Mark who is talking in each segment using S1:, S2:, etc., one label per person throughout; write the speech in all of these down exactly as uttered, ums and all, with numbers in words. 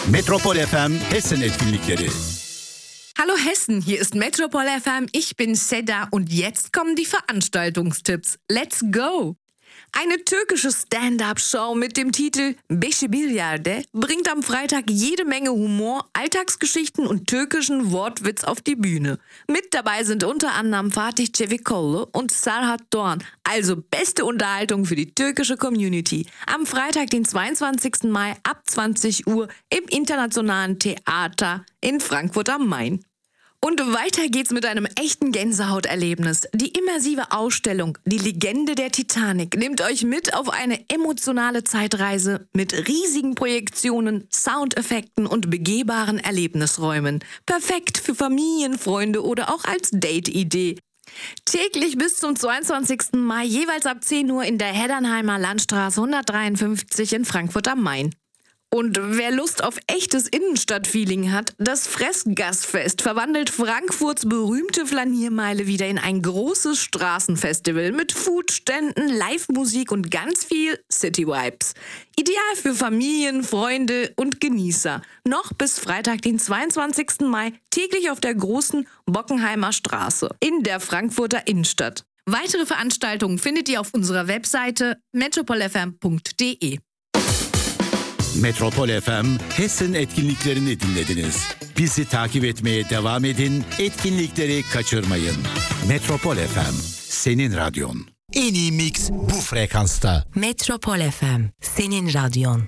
S1: Metropol F M Hessen etkinlikleri.
S2: Hallo Hessen, hier ist Metropol F M, ich bin Seda und jetzt kommen die Veranstaltungstipps. Let's go! Eine türkische Stand-up-Show mit dem Titel Beşi Bir Yerde bringt am Freitag jede Menge Humor, Alltagsgeschichten und türkischen Wortwitz auf die Bühne. Mit dabei sind unter anderem Fatih Çevikoğlu und Serhat Doğan. Also beste Unterhaltung für die türkische Community. Am Freitag, den zweiundzwanzigsten Mai ab zwanzig Uhr im Internationalen Theater in Frankfurt am Main. Und weiter geht's mit einem echten Gänsehauterlebnis. Die immersive Ausstellung Die Legende der Titanic nimmt euch mit auf eine emotionale Zeitreise mit riesigen Projektionen, Soundeffekten und begehbaren Erlebnisräumen. Perfekt für Familien, Freunde oder auch als Date-Idee. Täglich bis zum zweiundzwanzigsten Mai, jeweils ab zehn Uhr in der Heddernheimer Landstraße hundertdreiundfünfzig in Frankfurt am Main. Und wer Lust auf echtes Innenstadtfeeling hat, das Fressgastfest verwandelt Frankfurts berühmte Flaniermeile wieder in ein großes Straßenfestival mit Foodständen, Live-Musik und ganz viel City-Vibes. Ideal für Familien, Freunde und Genießer. Noch bis Freitag, den zweiundzwanzigsten Mai, täglich auf der großen Bockenheimer Straße in der Frankfurter Innenstadt. Weitere Veranstaltungen findet ihr auf unserer Webseite metropol f m punkt d e.
S1: Metropol F M Hessen etkinliklerini dinlediniz. Bizi takip etmeye devam edin, etkinlikleri kaçırmayın. Metropol F M, senin radyon.
S3: En iyi mix bu frekansta.
S4: Metropol F M, senin radyon.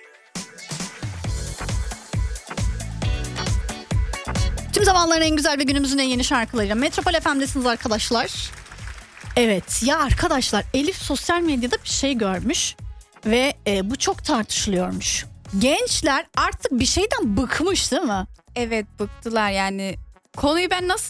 S5: Tüm zamanların en güzel ve günümüzün en yeni şarkılarıyla Metropol F M'desiniz arkadaşlar. Evet ya arkadaşlar, Elif sosyal medyada bir şey görmüş ve e, bu çok tartışılıyormuş. Gençler artık bir şeyden bıkmış değil mi?
S6: Evet, bıktılar yani. Konuyu ben nasıl